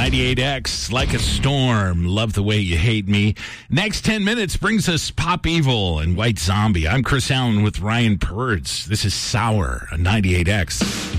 98X, Like a Storm, Love the Way You Hate Me. Next 10 minutes brings us Pop Evil and White Zombie. I'm Chris Allen with Ryan Purds. This is Sour on 98X.